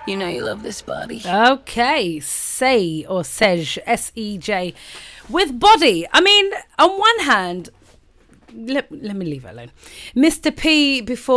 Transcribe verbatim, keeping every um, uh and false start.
You know you love this body. Okay, say or Sej, S E J, with body. I mean, on one hand, let, let me leave it alone. Mister P before